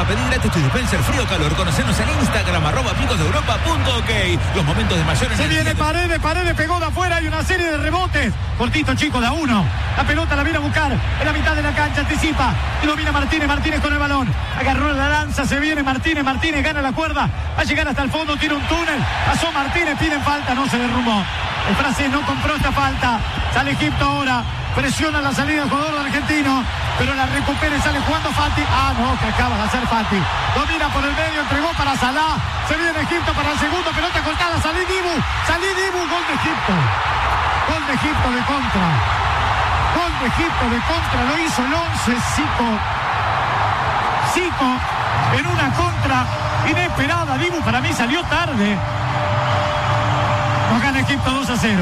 Pedí gratis tu dispenser frío o calor. Conocenos en Instagram, @picosdeeuropa.ok. Los momentos de mayor energía. Se viene Paredes, pegó de afuera. Hay una serie de rebotes. Cortito, chico, da uno. La pelota la viene a buscar. En la mitad de la cancha, anticipa. Y domina Martínez con el balón. Agarró la lanza, se viene Martínez gana la cuerda. Va a llegar hasta el fondo, tira un túnel. Pasó Martínez, piden falta, no se derrumbó. El francés no compró esta falta. Sale Egipto ahora. Presiona la salida del jugador argentino, pero la recupera y sale jugando Fati. Ah, no, que acaba de hacer Fati. Domina por el medio, entregó para Salah. Se viene Egipto para el segundo, pelota cortada. Salí Dibu, gol de Egipto. Gol de Egipto de contra. Gol de Egipto de contra, lo hizo el 11 Zico en una contra inesperada. Dibu para mí salió tarde. Nos gana Egipto 2-0.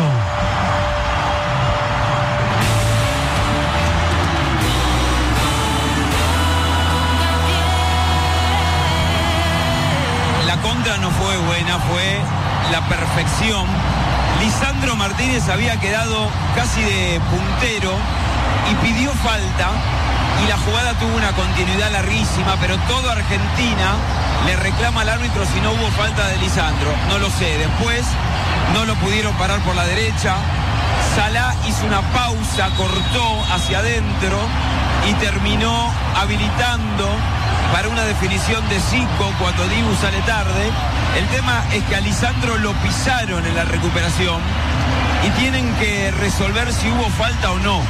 Contra no fue buena, fue la perfección. Lisandro Martínez había quedado casi de puntero y pidió falta, y la jugada tuvo una continuidad larguísima, pero todo Argentina le reclama al árbitro si no hubo falta de Lisandro. No lo sé, después no lo pudieron parar por la derecha. Salah hizo una pausa, cortó hacia adentro y terminó habilitando para una definición de Zico cuando Dibu sale tarde. El tema es que a Lisandro lo pisaron en la recuperación y tienen que resolver si hubo falta o no.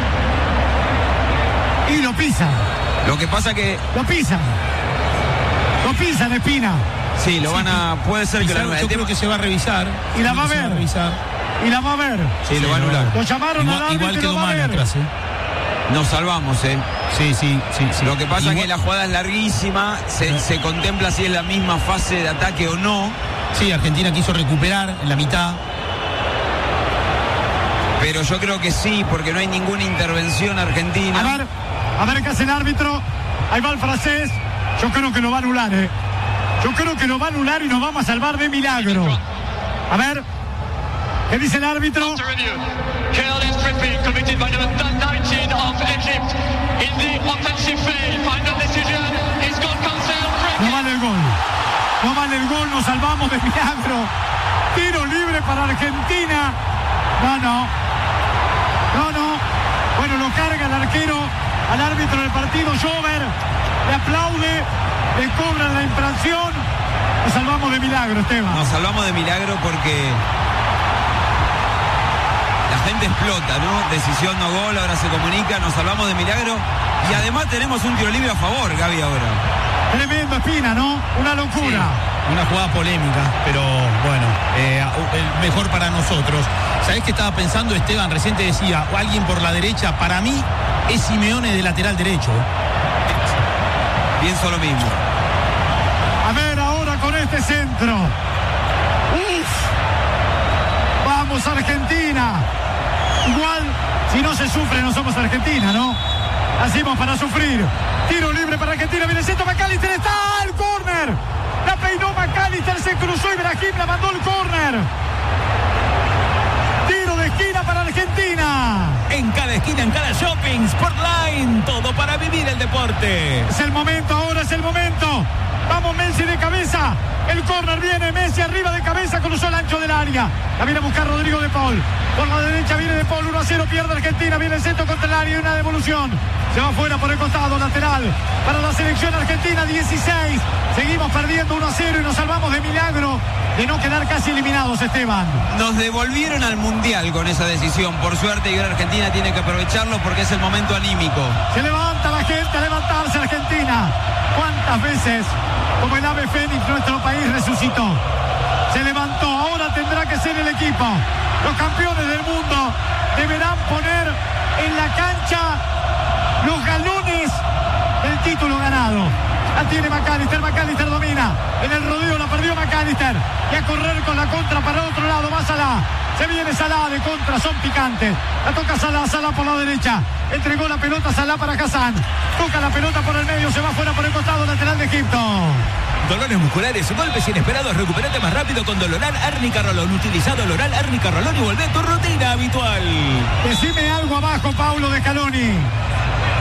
Y lo pisan. Lo que pasa que... Lo pisan Espina. Sí, lo van a... Puede ser que lo anulen. Yo creo que se va a revisar. Y la va a ver. Y la va a ver. Sí, lo va a anular. Lo llamaron al árbitro. Igual quedó mal atrás, Nos salvamos, Sí. Lo que pasa es que la jugada es larguísima, se contempla si es la misma fase de ataque o no. Sí, Argentina quiso recuperar en la mitad. Pero yo creo que sí, porque no hay ninguna intervención argentina. A ver qué hace el árbitro. Ahí va el francés. Yo creo que lo va a anular, Yo creo que lo va a anular y nos vamos a salvar de milagro. A ver, ¿qué dice el árbitro? No vale el gol, nos salvamos de milagro. Tiro libre para Argentina. No. Bueno, lo carga el arquero al árbitro del partido, Jover. Le aplaude, le cobran la infracción. Nos salvamos de milagro, Esteban. Nos salvamos de milagro porque la gente explota, ¿no? Decisión no gol, ahora se comunica, nos salvamos de milagro. Y además tenemos un tiro libre a favor, Gaby, ahora. Tremendo Espina, ¿no? Una locura. Sí, una jugada polémica, pero bueno, mejor para nosotros. ¿Sabés qué estaba pensando, Esteban? Recién te decía, alguien por la derecha, para mí es Simeone de lateral derecho. Pienso lo mismo. A ver ahora con este centro. Vamos Argentina. Igual, si no se sufre, no somos Argentina, ¿no? Hacemos para sufrir. Tiro libre para Argentina. Viene el centro, McAllister está al córner. La peinó McAllister, se cruzó Ibrahim, la mandó el córner. Tiro de esquina para Argentina. En cada esquina, en cada shopping, Sportline, todo para vivir el deporte. Es el momento, ahora es el momento. Vamos Messi de cabeza. El córner viene Messi arriba de cabeza, cruzó el ancho del área. La viene a buscar Rodrigo de Paul. Por la derecha viene de Paul, 1-0, pierde Argentina. Viene el centro contra el área y una devolución. Se va fuera por el costado lateral para la selección argentina, 16. Seguimos perdiendo 1-0 y nos salvamos de milagro de no quedar casi eliminados, Esteban. Nos devolvieron al Mundial con esa decisión. Por suerte, y ahora Argentina tiene que aprovecharlo porque es el momento anímico. Se levanta la gente a levantarse Argentina. ¿Cuántas veces, como el ave fénix, nuestro país resucitó? Se levantó, ahora tendrá que ser el equipo. Los campeones del mundo deberán poner en la cancha los galones del título ganado. La tiene McAllister domina. En el rodeo la perdió McAllister. Y a correr con la contra para otro lado, va Salah. Se viene Salah de contra, son picantes. La toca Salah por la derecha. Entregó la pelota Salah para Hassan. Toca la pelota por el medio, se va fuera por el costado lateral de Egipto. Dolores musculares, golpes inesperados, recupérate más rápido con Doloral Árnica Rolón. Utiliza Doloral Árnica Rolón y volvé a tu rutina habitual. Decime algo abajo, Paulo de Scaloni.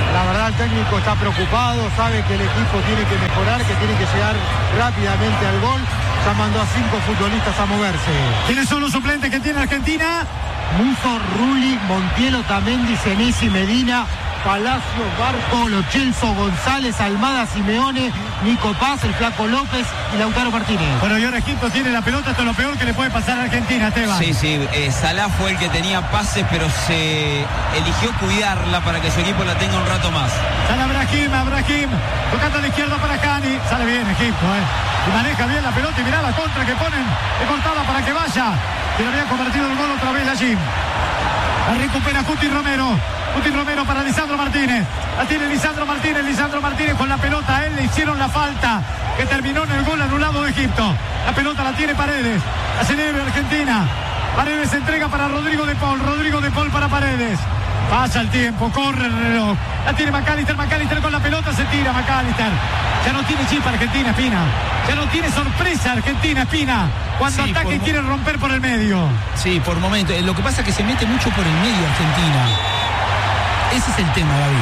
La verdad el técnico está preocupado, sabe que el equipo tiene que mejorar, que tiene que llegar rápidamente al gol. Ya mandó a 5 futbolistas a moverse. ¿Quiénes son los suplentes que tiene Argentina? Musso, Rulli, Montiel, Otamendi, Senesi, Medina, Palacio, Barco, Lo Celso, González, Almada, Simeone, Nico Paz, el Flaco López y Lautaro Martínez. Bueno, y ahora Egipto tiene la pelota, esto es lo peor que le puede pasar a Argentina, Esteban. Sí, Salah fue el que tenía pases, pero se eligió cuidarla para que su equipo la tenga un rato más. Sale Brahim, tocando a la izquierda para Cani. Sale bien Egipto, y maneja bien la pelota y mirá la contra que ponen de cortada para que vaya. Que lo había convertido el gol otra vez allí. La recupera Cuti Romero para Lisandro Martínez. La tiene Lisandro Martínez con la pelota. A él le hicieron la falta que terminó en el gol anulado de Egipto. La pelota la tiene Paredes. Acelera Argentina. Paredes entrega para Rodrigo de Paul para Paredes. Pasa el tiempo, corre el reloj. La tiene McAllister con la pelota, se tira McAllister. Ya no tiene chip Argentina, Espina. Ya no tiene sorpresa Argentina, Espina. Cuando sí, ataque quiere romper por el medio. Sí, por momentos. Lo que pasa es que se mete mucho por el medio Argentina. Ese es el tema, David.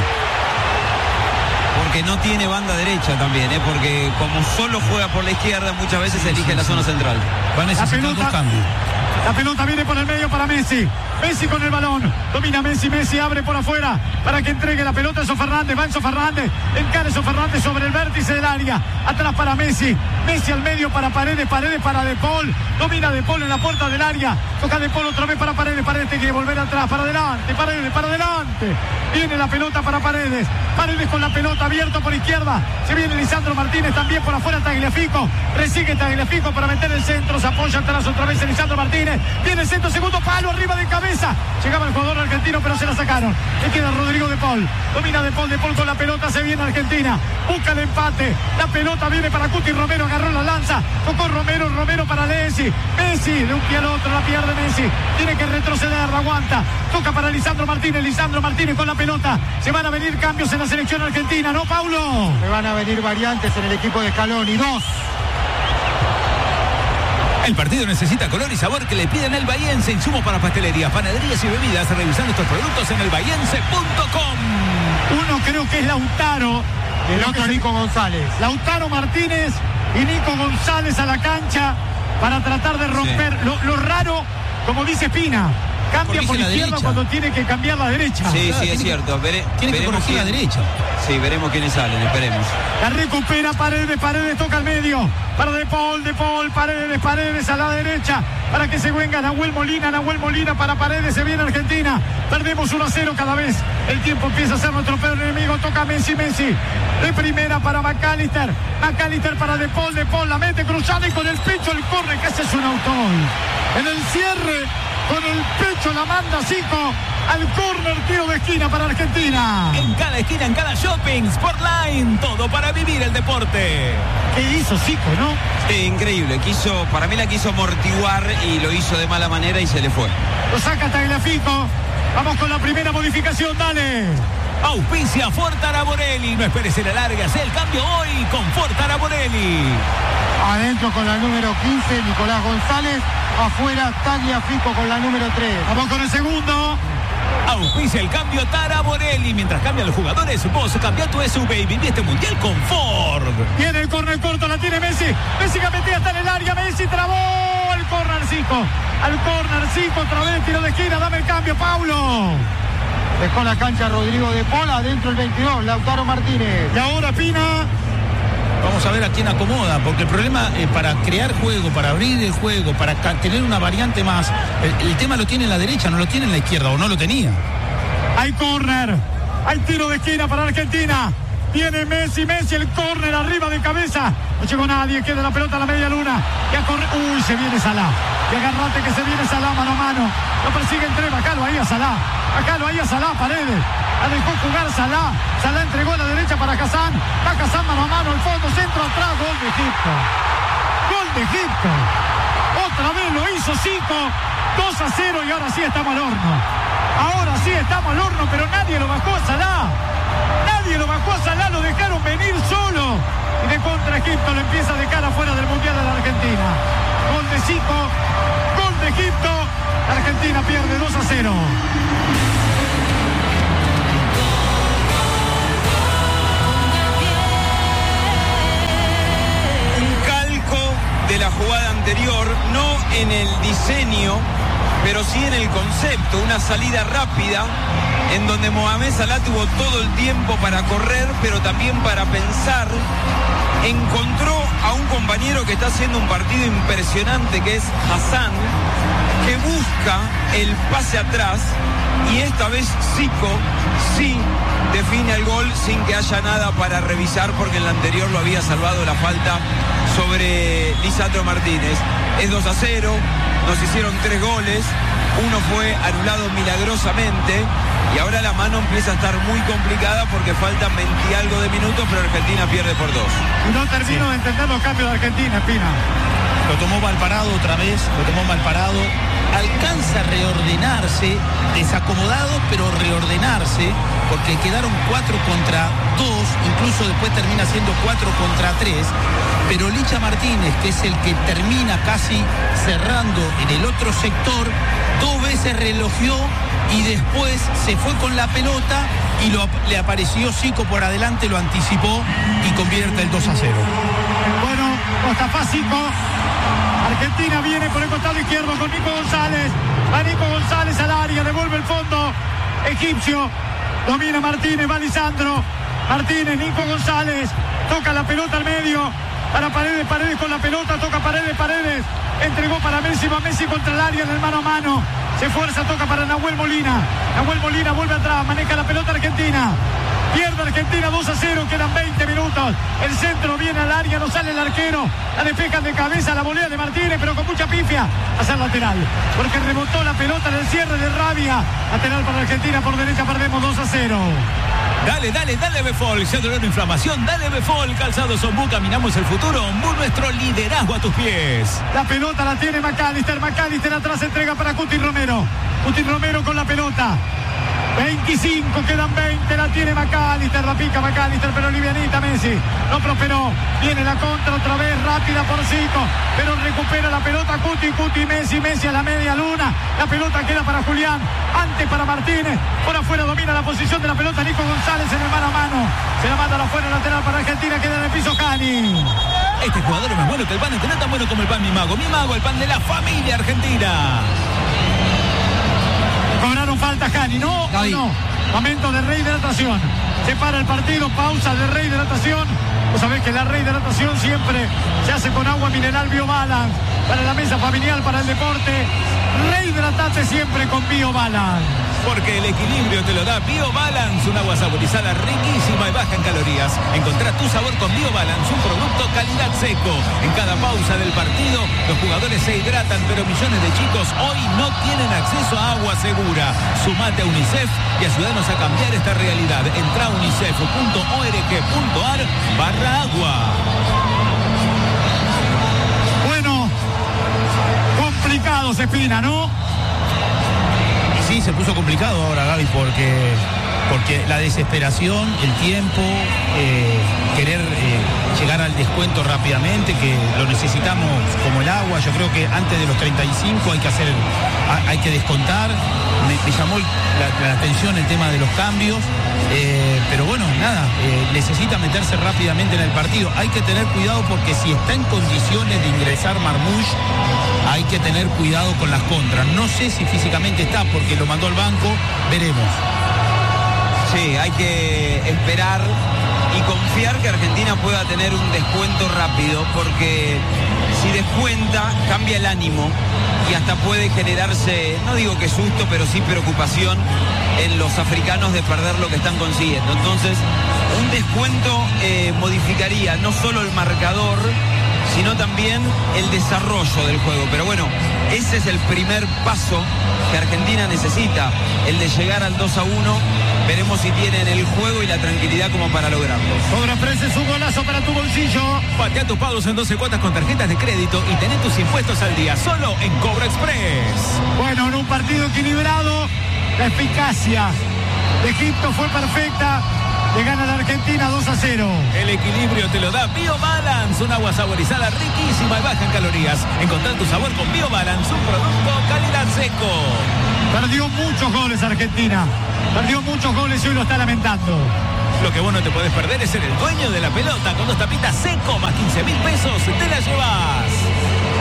Porque no tiene banda derecha también, porque como solo juega por la izquierda, muchas veces elige la zona central. Va a necesitar dos cambios. La pelota viene por el medio para Messi. Messi con el balón. Domina Messi abre por afuera para que entregue la pelota a Enzo Fernández. Va Enzo Fernández. Encara Enzo Fernández sobre el vértice del área. Atrás para Messi. Messi al medio para Paredes para De Paul. Domina De Paul en la puerta del área. Toca De Paul otra vez para Paredes. Paredes tiene que volver atrás. Para adelante. Paredes para adelante. Viene la pelota para Paredes. Paredes con la pelota abierta por izquierda. Se viene Lisandro Martínez también por afuera. Tagliafico. Resigue Tagliafico para meter el centro. Se apoya atrás otra vez en Lisandro Martínez. Viene el centro, segundo palo, arriba de cabeza. Llegaba el jugador argentino, pero se la sacaron. Le queda Rodrigo de Paul. Domina de Paul con la pelota. Se viene Argentina. Busca el empate. La pelota viene para Cuti Romero. Agarró la lanza. Tocó Romero para Messi. Messi de un pie al otro. La pierde Messi. Tiene que retroceder. Aguanta. Toca para Lisandro Martínez con la pelota. Se van a venir cambios en la selección argentina, ¿no, Paulo? Se van a venir variantes en el equipo de Scaloni. 2. El partido necesita color y sabor que le piden el Bahiense. Insumos para pastelerías, panaderías y bebidas. Revisando estos productos en elbahiense.com. Uno creo que es Lautaro. El otro Nico González. Lautaro Martínez y Nico González a la cancha para tratar de romper. Sí. Lo raro, como dice Espina, cambia por izquierda cuando tiene que cambiar la derecha. Sí, es cierto. Tiene que corregir la derecha. Sí, veremos quiénes salen, esperemos. La recupera Paredes toca al medio. Para De Paul, Paredes a la derecha. Para que se venga Nahuel Molina para Paredes. Se viene Argentina. Perdemos 1-0 cada vez. El tiempo empieza a ser nuestro peor enemigo. Toca Messi. De primera para McAllister para De Paul la mete cruzada y con el pecho el corre, que ese es un autogol. En el cierre, con el pecho la manda Zico al córner, tiro de esquina para Argentina. En cada esquina, en cada shopping, Sportline, todo para vivir el deporte. ¿Qué hizo Zico, no? Sí, increíble. Para mí la quiso amortiguar y lo hizo de mala manera y se le fue. Lo saca Tagliafico. Vamos con la primera modificación, dale. Auspicia Ford Araborelli. No esperes en la larga, haz el cambio hoy con Ford Araborelli. Adentro con la número 15, Nicolás González. Afuera, Tagliafico con la número 3. Vamos con el segundo. Auspicia el cambio Taraborelli. Mientras cambian los jugadores, vos cambia tu SUV y viví este mundial con Ford. Viene el córner corto, la tiene Messi. Messi que metía hasta en el área. Messi trabó el córner Zico. Al córner Zico, otra vez tiro de esquina. Dame el cambio, Paulo. Dejó la cancha Rodrigo de Paul. Adentro el 22, Lautaro Martínez. Y ahora Pina. Vamos a ver a quién acomoda, porque el problema para crear juego, para abrir el juego, para tener una variante más, el tema lo tiene en la derecha, no lo tiene en la izquierda, o no lo tenía. Hay córner, hay tiro de esquina para Argentina. Viene Messi, el córner arriba de cabeza. No llegó nadie, queda la pelota a la media luna. Ya corre, se viene Salah. Y agarrate que se viene Salah mano a mano. Lo persigue entre, bacalo ahí a Salah. Paredes. La dejó jugar Salah. Salah entregó a la derecha para Kazán. Va Kazán mano a mano, el fondo, centro atrás. Gol de Egipto. Otra vez lo hizo Zico. 2-0 y ahora sí estamos al horno. Pero nadie lo bajó a Salah. Lo dejaron venir solo. Y de contra Egipto lo empieza a dejar afuera del Mundial de la Argentina. Gol de Zico. Gol de Egipto. Argentina pierde 2-0. no en el diseño, pero sí en el concepto. Una salida rápida en donde Mohamed Salah tuvo todo el tiempo para correr, pero también para pensar. Encontró a un compañero que está haciendo un partido impresionante, que es Hassan, que busca el pase atrás, y esta vez Zico sí define el gol sin que haya nada para revisar, porque en la anterior lo había salvado la falta sobre Lisandro Martínez. Es 2-0, nos hicieron 3 goles, uno fue anulado milagrosamente, y ahora la mano empieza a estar muy complicada porque faltan 20 y algo de minutos, pero Argentina pierde por 2. No termino de entender los cambios de Argentina, Espina. Lo tomó mal parado otra vez, alcanza a reordenarse, desacomodado, pero reordenarse, porque quedaron 4 contra 2, incluso después termina siendo 4 contra 3, pero Licha Martínez, que es el que termina casi cerrando en el otro sector, 2 veces relojeó y después se fue con la pelota y le apareció Zico por adelante, lo anticipó y convierte el 2-0. Bueno, Mustafa Zico. Argentina viene por el costado izquierdo con Nico González. Va Nico González al área, devuelve el fondo egipcio. Domina Martínez, va Lisandro. Martínez, Nico González. Toca la pelota al medio. Para Paredes, Paredes con la pelota. Toca Paredes, Paredes. Entregó para Messi, va Messi contra el área en el mano a mano. Se fuerza, toca para Nahuel Molina. Nahuel Molina vuelve atrás, maneja la pelota Argentina. Pierde Argentina 2-0, quedan 20 minutos. El centro viene al área, no sale el arquero. La despejan de cabeza, la volea de Martínez, pero con mucha pifia. A ser lateral, porque rebotó la pelota en el cierre de Rabia. Lateral para Argentina, por derecha perdemos 2-0. Dale Befol, se dolor inflamación, dale Befol, Calzado Sombú, caminamos el futuro, nuestro liderazgo a tus pies. La pelota la tiene McAllister atrás entrega para Cuti Romero con la pelota. 25, quedan 20, la tiene McAllister, la pica McAllister, pero livianita Messi, no prosperó, viene la contra otra vez, rápida por Zico, pero recupera la pelota Cuti, Messi a la media luna, la pelota queda para Julián, antes para Martínez, por afuera domina la posición de la pelota Nico González en el mano a mano, se la manda a la afuera lateral para Argentina, queda en el piso Cani. Este jugador es más bueno que el pan, que no es tan bueno como el pan Mi Mago, el pan de la familia argentina. Cobraron falta Cani, ¿no? Gaby. No. Momento de rehidratación. Se para el partido, pausa de rehidratación. Vos sabés que la rehidratación siempre se hace con agua mineral BioBalance. Para la mesa familiar, para el deporte. Rehidratate siempre con BioBalance. Porque el equilibrio te lo da BioBalance, un agua saborizada riquísima y baja en calorías. Encontrá tu sabor con BioBalance, un producto calidad seco. En cada pausa del partido, los jugadores se hidratan, pero millones de chicos hoy no tienen acceso a agua segura. Sumate a UNICEF y ayúdanos a cambiar esta realidad. Entrá a unicef.org.ar/agua. Bueno, complicado Espina, ¿no? Sí, se puso complicado ahora, Gaby, porque la desesperación, el tiempo, querer llegar al descuento rápidamente, que lo necesitamos como el agua. Yo creo que antes de los 35 hay que descontar. Me llamó la atención el tema de los cambios, pero bueno, nada, necesita meterse rápidamente en el partido. Hay que tener cuidado porque si está en condiciones de ingresar Marmoush, hay que tener cuidado con las contras. No sé si físicamente está porque lo mandó al banco, veremos. Sí, hay que esperar y confiar que Argentina pueda tener un descuento rápido, porque si descuenta cambia el ánimo y hasta puede generarse, no digo que susto, pero sí preocupación en los africanos de perder lo que están consiguiendo. Entonces, un descuento modificaría no solo el marcador, sino también el desarrollo del juego. Pero bueno, ese es el primer paso que Argentina necesita, el de llegar al 2-1. Veremos si tienen el juego y la tranquilidad como para lograrlo. Cobra Prenses, un golazo para tu bolsillo. Patea tus pagos en 12 cuotas con tarjetas de crédito y tené tus impuestos al día solo en Cobra Express. Bueno, en un partido equilibrado, la eficacia de Egipto fue perfecta. Le gana la Argentina 2-0. El equilibrio te lo da BioBalance, un agua saborizada riquísima y baja en calorías. Encontrá tu sabor con BioBalance, un producto calidad seco. Perdió muchos goles Argentina. Perdió muchos goles y hoy lo está lamentando. Lo que vos no te podés perder es ser el dueño de la pelota. Con 2 tapitas seco más 15.000 pesos te la llevas. Se va a venir un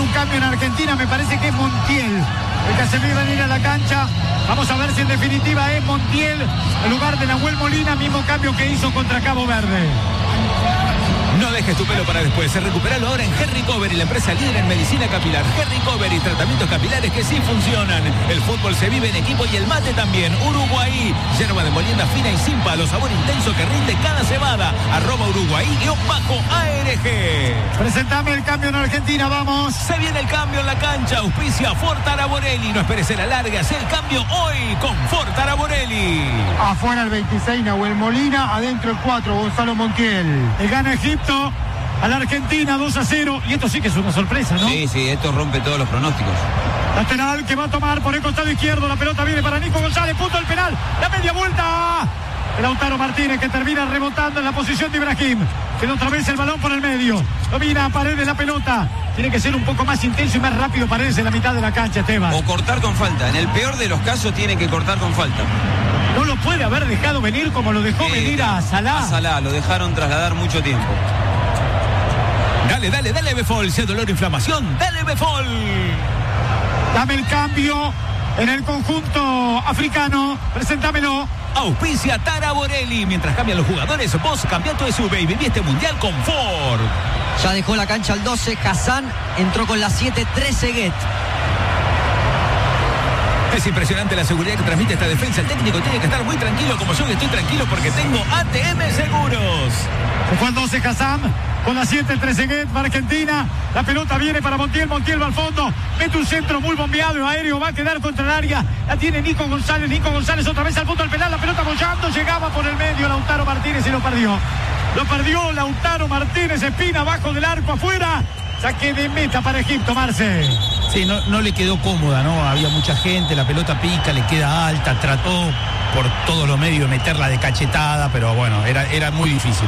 un cambio en Argentina, me parece que es Montiel el que se ve venir a la cancha. Vamos a ver si en definitiva es Montiel en lugar de Nahuel Molina, mismo cambio que hizo contra Cabo Verde. No dejes tu pelo para después. Recupéralo ahora en Henry Cover y la empresa líder en medicina capilar. Henry Cover y tratamientos capilares que sí funcionan. El fútbol se vive en equipo y el mate también. Uruguay, yerba de molienda fina y sin palo, sabor intenso que rinde cada cebada. @Uruguay_ARG. Presentame el cambio en Argentina, vamos. Se viene el cambio en la cancha. Auspicia Ford Araborelli. No esperes la larga. Haz el cambio hoy con Ford Araborelli. Afuera el 26, Nahuel Molina. Adentro el 4, Gonzalo Montiel. Le gana Egipto a la Argentina 2-0. Y esto sí que es una sorpresa, ¿no? Sí, esto rompe todos los pronósticos. Lateral que va a tomar por el costado izquierdo. La pelota viene para Nico González. Punto del penal. La media vuelta. Lautaro Martínez que termina rebotando en la posición de Ibrahim. Queda otra vez el balón por el medio. Domina a Paredes la pelota. Tiene que ser un poco más intenso y más rápido Paredes en la mitad de la cancha, Esteban. O cortar con falta. En el peor de los casos tiene que cortar con falta. No lo puede haber dejado venir como lo dejó venir a Salah. A Salah, lo dejaron trasladar mucho tiempo. Dale, Befol. Si hay dolor o inflamación, dale Befol. Dame el cambio en el conjunto africano. Preséntamelo. Auspicia Tara Borelli. Mientras cambian los jugadores, vos cambia tu SUV y viví este mundial con Ford. Ya dejó la cancha al 12, Hassan entró con la 7, Trezeguet. Es impresionante la seguridad que transmite esta defensa. El técnico tiene que estar muy tranquilo, como yo que estoy tranquilo porque tengo ATM Seguros. Se fue al 12 Hassan, con la 7 Trezeguet para Argentina. La pelota viene para Montiel, Montiel va al fondo, mete un centro muy bombeado, aéreo, va a quedar contra el área. La tiene Nico González otra vez al punto del penal, la pelota bollando, llegaba por el medio Lautaro Martínez y lo perdió. Lo perdió Lautaro Martínez, Espina abajo del arco, afuera. Saque de meta para Egipto, Marce. Sí, no le quedó cómoda, ¿no? Había mucha gente, la pelota pica, le queda alta, trató por todos los medios de meterla de cachetada, pero bueno, era muy difícil.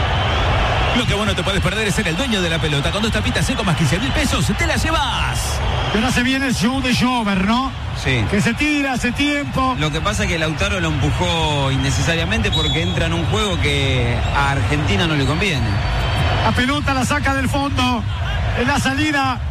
Lo que vos no te puedes perder es ser el dueño de la pelota. Con 2 tapitas seco más 15.000 pesos, te la llevas. Y ahora se viene el show de Jover, ¿no? Sí. Que se tira, hace tiempo. Lo que pasa es que Lautaro lo empujó innecesariamente porque entra en un juego que a Argentina no le conviene. La pelota la saca del fondo. En la salida,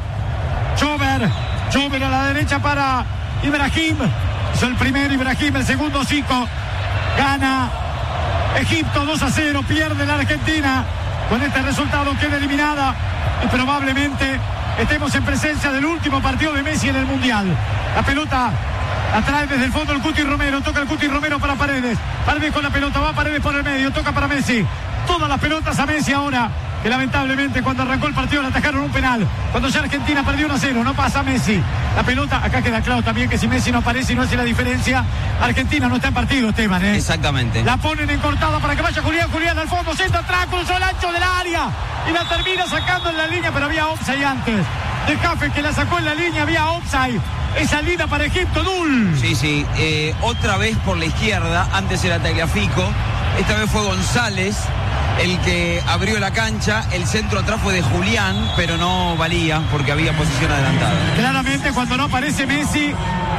Jover a la derecha para Ibrahim. Hizo el primero Ibrahim, el segundo Zico. Gana Egipto 2-0, pierde la Argentina. Con este resultado queda eliminada y probablemente estemos en presencia del último partido de Messi en el Mundial. La pelota la trae desde el fondo el Cuti Romero, toca el Cuti Romero para Paredes. Paredes con la pelota, va Paredes por el medio, toca para Messi. Todas las pelotas a Messi ahora, que lamentablemente cuando arrancó el partido le atajaron un penal. Cuando ya Argentina perdió 1-0, no pasa Messi. La pelota, acá queda claro también que si Messi no aparece y no hace la diferencia, Argentina no está en partido, Esteban, ¿eh? Exactamente. La ponen en cortada para que vaya Julián al fondo, centro atrás, cruzó el ancho del área y la termina sacando en la línea, pero había offside antes. De Jafe que la sacó en la línea, había offside. Es salida para Egipto, Dul. Sí, otra vez por la izquierda, antes era Tagliafico, esta vez fue González el que abrió la cancha, el centro atrás fue de Julián, pero no valía porque había posición adelantada. Claramente cuando no aparece Messi,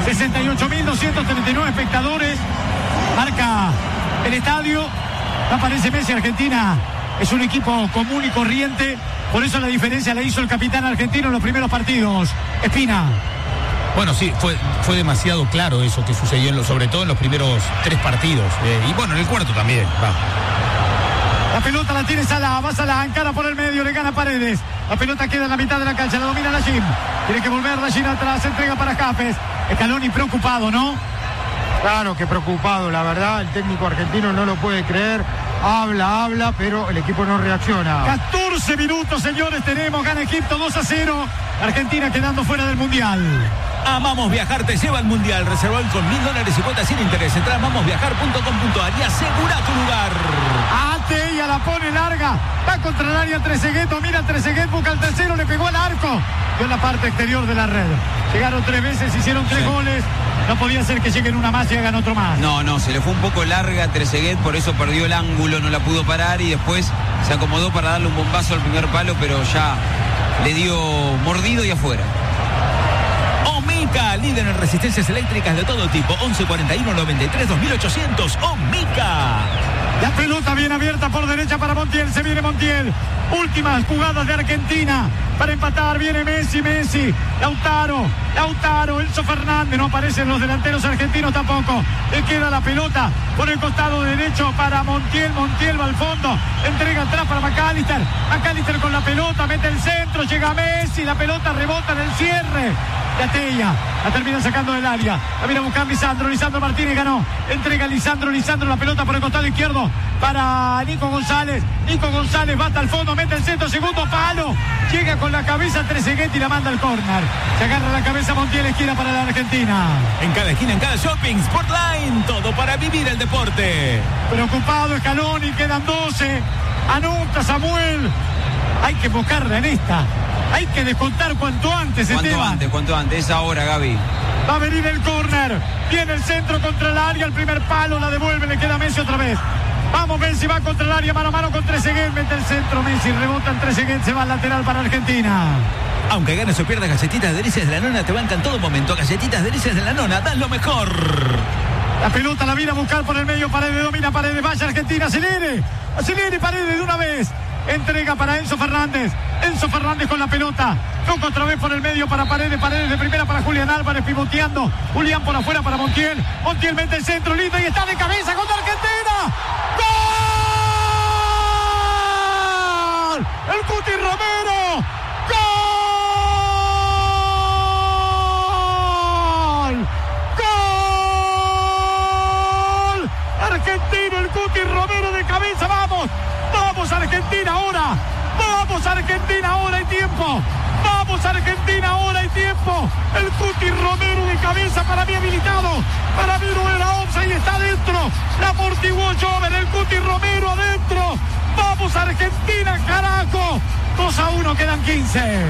68.239 espectadores, marca el estadio, no aparece Messi. Argentina es un equipo común y corriente, por eso la diferencia la hizo el capitán argentino en los primeros partidos. Espina. Bueno, sí, fue demasiado claro eso que sucedió, sobre todo en los primeros 3 partidos. Y bueno, en el cuarto también. Va. La pelota la tiene Salah, va Salah, encara por el medio, le gana Paredes. La pelota queda en la mitad de la cancha, la domina Najim. Tiene que volver Najim atrás, entrega para Jafes. Scaloni preocupado, ¿no? Claro que preocupado, la verdad, el técnico argentino no lo puede creer. Habla, pero el equipo no reacciona. 14 minutos, señores, tenemos, gana Egipto 2-0. Argentina quedando fuera del Mundial. Amamos Viajar te lleva al Mundial. Reserva hoy con $1.000 y cuotas sin interés. Entra a amamosviajar.com.ar y asegura tu lugar. Ate, ella la pone larga. Va contra el área Trezeguet. Mira Trezeguet, busca el tercero, le pegó al arco. Dio en la parte exterior de la red. Llegaron 3 veces, hicieron 3 goles. No podía ser que lleguen una más y hagan otro más. No, se le fue un poco larga a Trezeguet, por eso perdió el ángulo, no la pudo parar y después se acomodó para darle un bombazo al primer palo, pero ya le dio mordido y afuera. Omica, líder en resistencias eléctricas de todo tipo. 1141 93 2800. Omica. La pelota bien abierta por derecha para Montiel. Se viene Montiel. Últimas jugadas de Argentina. para empatar. Viene Messi, Lautaro, Enzo Fernández. No aparecen los delanteros argentinos tampoco. Le queda la pelota por el costado derecho para Montiel va al fondo, entrega atrás para McAllister con la pelota, mete el centro, llega Messi, la pelota rebota en el cierre de Atella, la termina sacando del área, la viene a buscar Lisandro Martínez ganó, entrega Lisandro la pelota por el costado izquierdo para Nico González va hasta el fondo, mete el centro, segundo palo, llega con la cabeza Trezeguet y la manda al córner, se agarra la cabeza Montiel, esquina para la Argentina. En cada esquina, en cada shopping, Sportline, todo para vivir el deporte. Preocupado Scaloni, quedan 12, anota Samuel, hay que buscarla en esta, hay que descontar cuanto antes. Cuanto antes, es ahora, Gaby. Va a venir el córner, viene el centro contra el área, el primer palo, la devuelve, le queda Messi otra vez. Vamos, Messi va contra el área, mano a mano con Trezeguet, mete el centro, Messi rebota en Trezeguet, se va al lateral para Argentina. Aunque ganes o pierdas, Galletitas Delicias de la Nona te bancan todo momento. Galletitas Delicias de la Nona, dan lo mejor. La pelota la viene a buscar por el medio, Paredes domina, Paredes, vaya Argentina, acelere Paredes de una vez. Entrega para Enzo Fernández con la pelota, toca otra vez por el medio para Paredes de primera para Julián Álvarez, pivoteando, Julián por afuera para Montiel mete el centro, lindo y está de cabeza contra Argentina. ¡Gol! El Cuti Romero, ¡Gol! Argentino, el Cuti Romero de cabeza, vamos Argentina ahora, hay tiempo, el Cuti Romero de cabeza, para mí habilitado, para mí no era offside, está dentro, la amortiguó Jover, el Cuti Romero adentro, vamos Argentina, carajo, 2-1, quedan 15.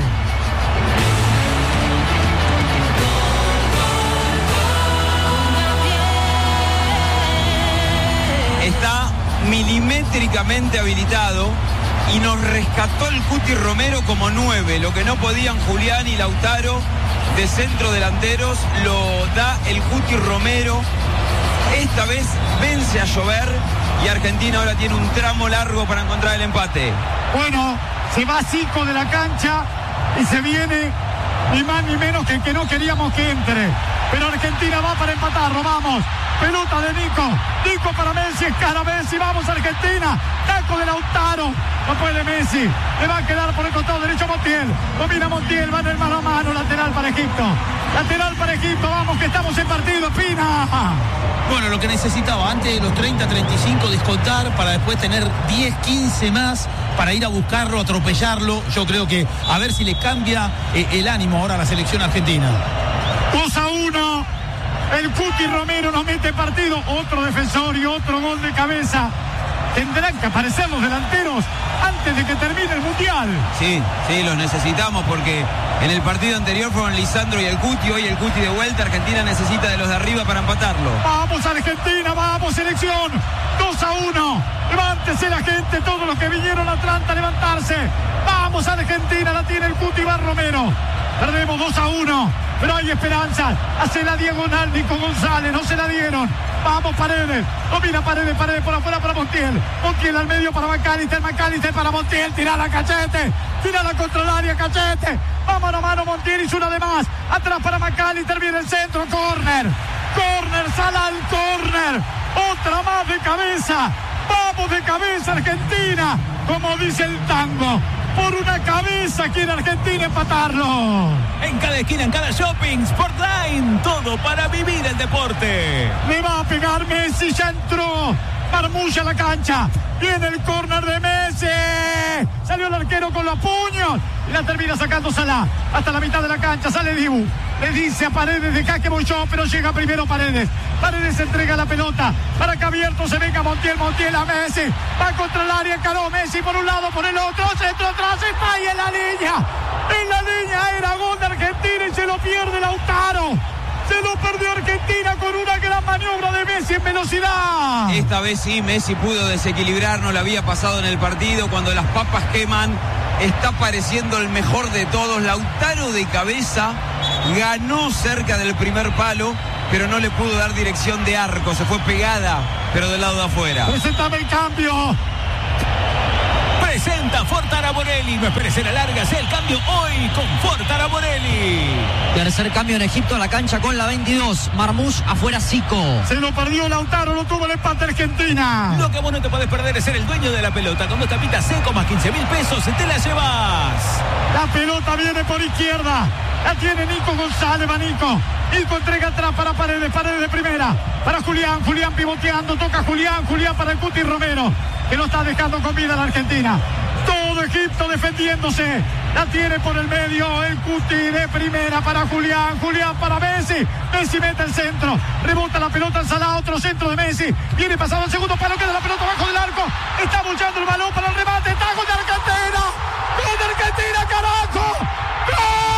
Está milimétricamente habilitado y nos rescató el Cuti Romero como 9, lo que no podían Julián y Lautaro de centro delanteros, lo da el Cuti Romero. Esta vez vence a Jover y Argentina ahora tiene un tramo largo para encontrar el empate. Bueno, se va Zico de la cancha y se viene ni más ni menos que el que no queríamos que entre, pero Argentina va para empatarlo, vamos. Pelota de Nico para Messi, escara Messi, vamos Argentina, taco de Lautaro, no puede Messi, le va a quedar por el costado derecho Montiel, domina Montiel, va en el mano a mano, lateral para Egipto, vamos que estamos en partido, Pina. Bueno, lo que necesitaba antes de los 30-35 descontar para después tener 10-15 más para ir a buscarlo, atropellarlo. Yo creo que a ver si le cambia el ánimo ahora a la selección argentina. 2-1. El Cuti Romero nos mete partido. Otro defensor y otro gol de cabeza. Tendrán que aparecer los delanteros antes de que termine el Mundial. Sí, los necesitamos porque en el partido anterior fueron Lisandro y el Cuti. Hoy el Cuti de vuelta. Argentina necesita de los de arriba para empatarlo. Vamos Argentina, vamos selección. 2-1. Levántese la gente, todos los que vinieron a Atlanta a levantarse. Vamos Argentina, la tiene el Cuti, va Romero. Perdemos 2-1, pero hay esperanza. Hace la diagonal Nico González, no se la dieron. Vamos Paredes, domina Paredes por afuera para Montiel al medio para McAllister para Montiel, tira Cachete, tírala contra el área Cachete, va mano a mano Montiel, hizo una de más, atrás para McAllister, viene el centro, córner, sala al córner, otra más de cabeza, vamos de cabeza Argentina, como dice el tango. Por una cabeza quiere Argentina empatarlo. En cada esquina, en cada shopping, Sportline, todo para vivir el deporte. Le va a pegar Messi, ya entró. Marmulla a la cancha. Viene el córner de Messi. Salió el arquero con los puños. Y la termina sacando Salah. Hasta la mitad de la cancha sale Dibu. Le dice a Paredes, de acá que voy yo, pero llega primero Paredes. Paredes entrega la pelota. Para que abierto se venga Montiel a Messi. Va contra el área, encaró Messi por un lado, por el otro. Centro atrás, está ahí en la línea. En la línea era gol de Argentina y se lo pierde Lautaro. Se lo perdió Argentina con una gran maniobra de Messi en velocidad. Esta vez sí, Messi pudo desequilibrar, no le había pasado en el partido. Cuando las papas queman, está pareciendo el mejor de todos. Lautaro de cabeza ganó cerca del primer palo, pero no le pudo dar dirección de arco. Se fue pegada, pero del lado de afuera. Presentame el cambio. presenta Ford Araborelli. No esperes en la larga, sea el cambio hoy con Ford Araborelli. Tercer cambio en Egipto, a la cancha con la 22. Marmoush, afuera Zico. Se lo perdió Lautaro, lo tuvo el empate Argentina. Lo que vos no te podés perder es ser el dueño de la pelota. Con 2 tapitas Seco más 15.000 pesos, te la llevas. La pelota viene por izquierda. La tiene Nico González, va Nico. Nico entrega atrás para Paredes, Paredes de primera. Para Julián, Julián pivoteando, toca Julián, Julián para el Cuti Romero, que no está dejando con vida a la Argentina. Todo Egipto defendiéndose. La tiene por el medio el Cuti de primera para Julián, Julián para Messi. Messi mete el centro, rebota la pelota en Salah, otro centro de Messi. Viene pasado el segundo palo, queda la pelota bajo del arco. Está bullando el balón para el remate. Está gol de Argentina. ¡Gol de Argentina, carajo! ¡Gol!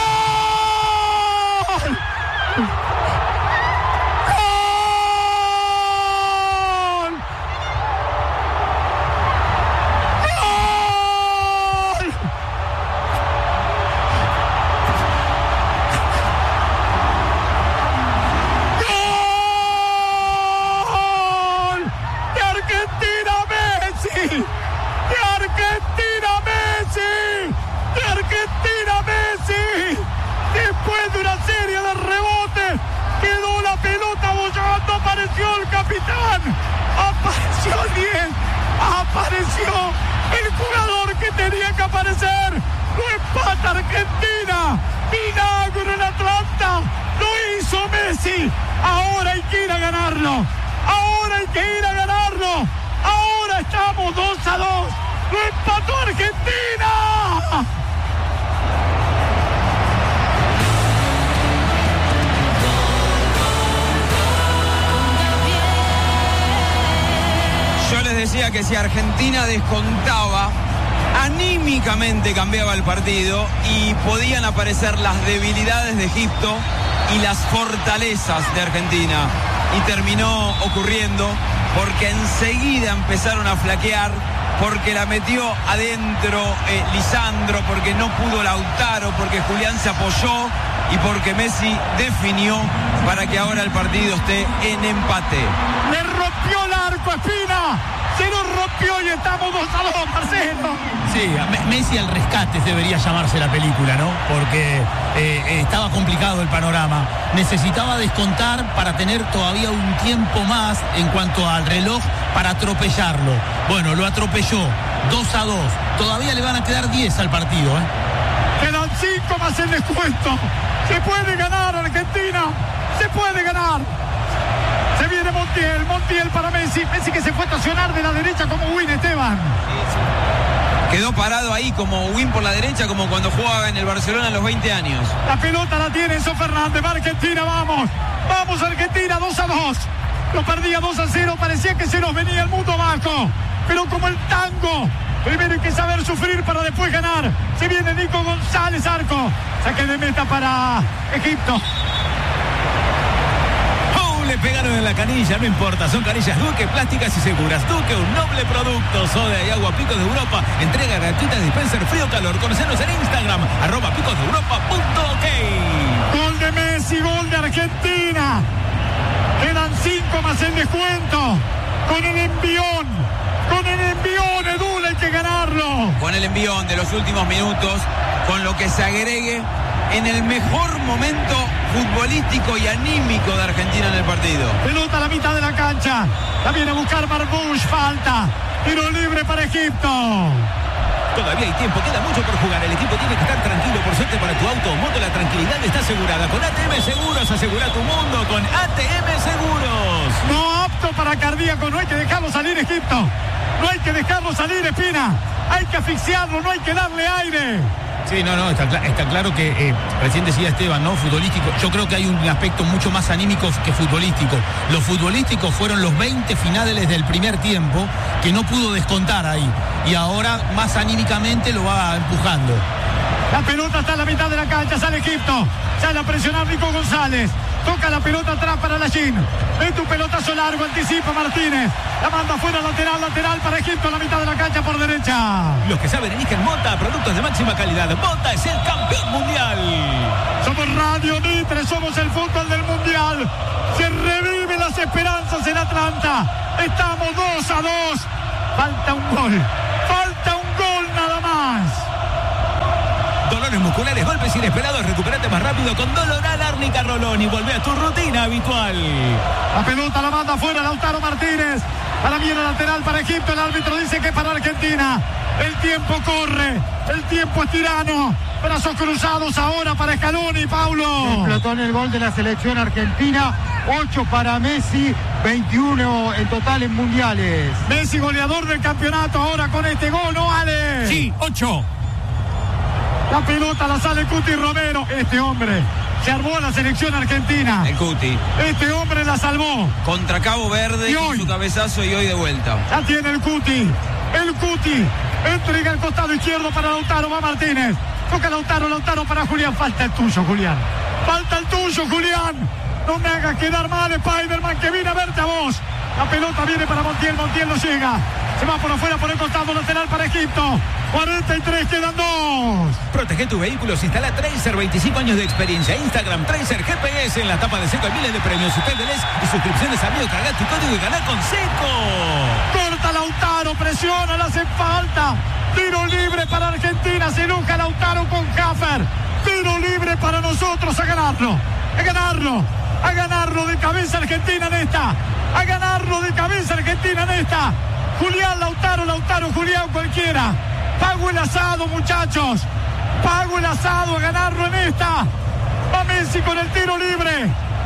Apareció el jugador que tenía que aparecer. Lo empata Argentina. Milagro en Atlanta. Lo hizo Messi. Ahora hay que ir a ganarlo. Ahora hay que ir a ganarlo. Ahora estamos 2-2. Lo empató Argentina. Yo les decía que si Argentina descontaba, anímicamente cambiaba el partido y podían aparecer las debilidades de Egipto y las fortalezas de Argentina. Y terminó ocurriendo porque enseguida empezaron a flaquear, porque la metió adentro Lisandro, porque no pudo Lautaro, porque Julián se apoyó y porque Messi definió para que ahora el partido esté en empate. Le rompió el arco, Espina. Se nos rompió y estamos 2-2, Marcelo. Sí, Messi al rescate debería llamarse la película, ¿no? Porque estaba complicado el panorama. Necesitaba descontar para tener todavía un tiempo más en cuanto al reloj para atropellarlo. Bueno, lo atropelló, 2-2. Todavía le van a quedar 10 al partido, ¿eh? Quedan 5 más el descuento. Se puede ganar, Argentina. Se puede ganar. Se viene Montiel, Montiel para Messi. Messi que se fue a estacionar de la derecha como Win, Esteban. Quedó parado ahí como Win por la derecha, como cuando jugaba en el Barcelona a los 20 años. La pelota la tiene Enzo Fernández. Va Argentina, vamos. Vamos Argentina, 2-2. Lo perdía 2-0. Parecía que se nos venía el mundo abajo. Pero como el tango, primero hay que saber sufrir para después ganar. Se viene Nico González, arco. Saque de meta para Egipto. Le pegaron en la canilla, no importa, son canillas Duque, plásticas y seguras. Duque, un noble producto, soda y agua Picos de Europa, entrega gratuita, dispenser frío calor. Conocenos en Instagram, @picosdeeuropa.ok. Gol de Messi, gol de Argentina. Quedan 5 más el descuento. Con el envión, Edul, hay que ganarlo. Con el envión de los últimos minutos, con lo que se agregue en el mejor momento futbolístico y anímico de Argentina en el partido. Pelota a la mitad de la cancha. La viene a buscar Marmoush, falta. Tiro libre para Egipto. Todavía hay tiempo, queda mucho por jugar. El equipo tiene que estar tranquilo. Por suerte para tu auto o moto, la tranquilidad está asegurada. Con ATM Seguros, asegura tu mundo. Con ATM Seguros. No apto para cardíaco, no hay que dejarlo salir, Egipto. No hay que dejarlo salir, Espina. Hay que asfixiarlo, no hay que darle aire. Sí, no, está claro que recién decía Esteban, ¿no? Futbolístico. Yo creo que hay un aspecto mucho más anímico que futbolístico. Los futbolísticos fueron los 20 finales del primer tiempo que no pudo descontar ahí. Y ahora más anímicamente lo va empujando. La pelota está en la mitad de la cancha, sale Egipto. Sale a presionar Nico González. Toca la pelota atrás para Lachín. Mete un pelotazo largo, anticipa Martínez. La manda afuera, lateral para Egipto en la mitad de la cancha por derecha. Los que saben eligen Mota, productos de máxima calidad. Mota es el campeón mundial. Somos Radio Mitre, somos el fútbol del mundial. Se reviven las esperanzas en Atlanta. Estamos 2-2. Falta un gol dolores musculares, golpes inesperados, recupérate más rápido con Doloral Árnica Rolón y volvé a tu rutina habitual. La pelota la manda afuera Lautaro Martínez. Para mí en lateral para Egipto. El árbitro dice que para Argentina. El tiempo corre. El tiempo es tirano. Brazos cruzados ahora para Scaloni, Paulo. Explotó en el gol de la selección argentina. 8 para Messi, 21 en total en mundiales. Messi goleador del campeonato ahora con este gol, ¿no, Ale? Sí, 8. La pelota la sale Cuti Romero. Este hombre se armó a la selección argentina. El Cuti. Este hombre la salvó. Contra Cabo Verde, Y hoy, su cabezazo y hoy de vuelta. ya tiene el Cuti. El Cuti entrega el costado izquierdo para Lautaro. Va Martínez. Toca Lautaro para Julián. Falta el tuyo, Julián. Falta el tuyo, Julián. No me hagas quedar mal, Spider-Man, que vine a verte a vos. La pelota viene para Montiel. Montiel no llega. Se va por afuera por el costado lateral para Egipto. 43, quedan 2. Protege tu vehículo, se instala Tracer, 25 años de experiencia. Instagram, Tracer GPS, en la tapa de Seco hay miles de premios. Usted de y suscripciones, amigo, carga tu código y ganá con Seco. Corta Lautaro, presiona, le hace falta. Tiro libre para Argentina, se enoja Lautaro con Hafer. Tiro libre para nosotros, a ganarlo. A ganarlo. A ganarlo de cabeza Argentina en esta. A ganarlo de cabeza Argentina en esta. Julián, Lautaro, Julián, cualquiera. Pago el asado, muchachos. Pago el asado, a ganarlo en esta. Va Messi con el tiro libre.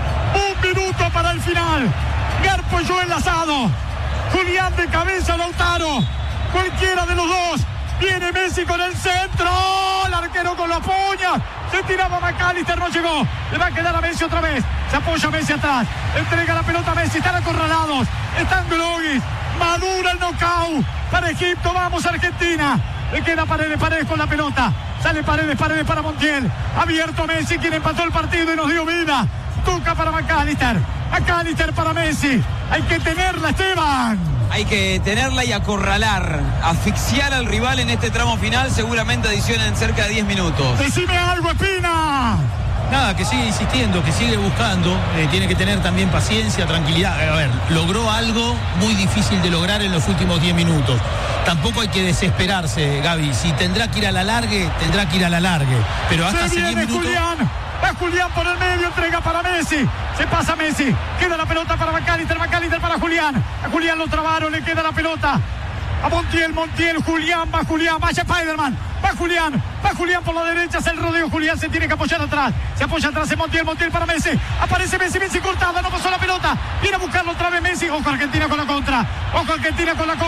1 minuto para el final. Garpo y Joel Asado. Julián de cabeza, Lautaro. Cualquiera de los dos. Viene Messi con el centro. El arquero con la puña. Se tiraba McAllister, no llegó. Le va a quedar a Messi otra vez. Se apoya Messi atrás. Entrega la pelota a Messi. Están acorralados. Están Glogis. Madura el knockout para Egipto. Vamos, Argentina. Le queda Paredes con la pelota. Sale Paredes para Montiel. Abierto Messi, quien empató el partido y nos dio vida. Toca para McAllister. McAllister para Messi. Hay que tenerla, Esteban. Hay que tenerla y acorralar, asfixiar al rival en este tramo final. Seguramente adicionan cerca de 10 minutos. Decime algo, Espina. Nada, que sigue insistiendo, que sigue buscando, tiene que tener también paciencia, tranquilidad. A ver, logró algo muy difícil de lograr en los últimos 10 minutos. Tampoco hay que desesperarse, Gaby. Si tendrá que ir a la largue, tendrá que ir a la largue. Pero hasta hace 10 minutos... Julián. Va Julián por el medio, entrega para Messi. Se pasa Messi. Queda la pelota para McAllister para Julián. A Julián lo trabaron, le queda la pelota. A Montiel, Julián, vaya Spider-Man. Va Julián por la derecha, hace el rodeo. Julián se tiene que apoyar atrás. Se apoya atrás en Montiel para Messi. Aparece Messi cortada, no pasó la pelota. Viene a buscarlo otra vez Messi. Ojo Argentina con la contra. Ojo Argentina con la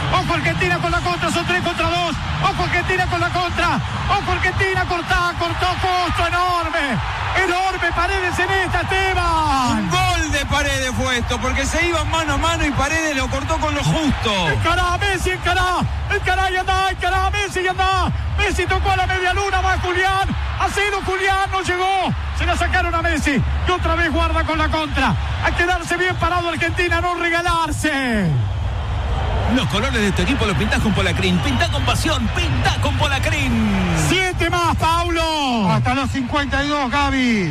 contra. Son 3 contra 2. Ojo Argentina con la contra. Ojo Argentina, cortó costo enorme. Paredes en esta, Esteban. Un gol de Paredes fue esto, porque se iban mano a mano y Paredes lo cortó con lo justo. Encará Messi, encará y anda, Messi y anda. Messi tocó a la media luna, va Julián. Haciendo Julián, no llegó. Se la sacaron a Messi. Y otra vez guarda con la contra. A quedarse bien parado Argentina, no regalarse. Los colores de tu equipo los pintás con Polacrín. Pintá con pasión, pintá con Polacrín. 7 más, Paulo. Hasta los 52, Gaby.